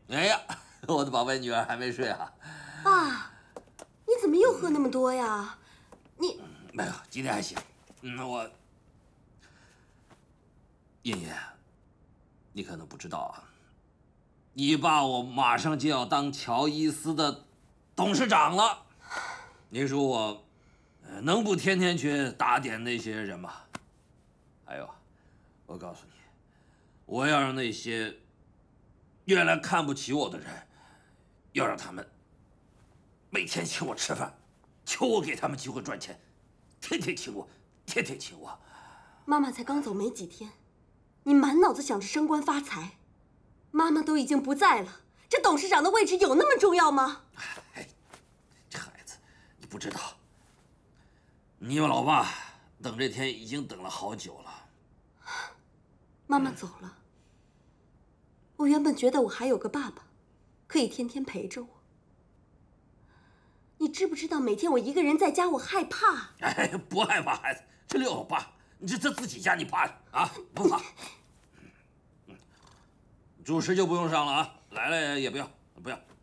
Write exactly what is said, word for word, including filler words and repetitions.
哎呀，我的宝贝女儿还没睡啊！ 爸，你怎么又喝那么多呀？你没有，今天还行。嗯，我燕燕，你可能不知道啊，你爸我马上就要当乔伊斯的董事长了。你说我能不天天去打点那些人吗？还有，我告诉你，我要让那些原来看不起我的人，要让他们每天请我吃饭，求我给他们机会赚钱，天天请我，天天请我。 妈妈才刚走没几天，你满脑子想着升官发财，妈妈都已经不在了，这董事长的位置有那么重要吗？ 哎，这孩子，你不知道，你们老爸等这天已经等了好久了。 妈妈走了，我原本觉得我还有个爸爸，可以天天陪着我。你知不知道每天我一个人在家，我害怕。 哎，不害怕，孩子，这里有我爸，你这这自己家你怕啊？不怕。主食就不用上了啊，来了也不要，不要。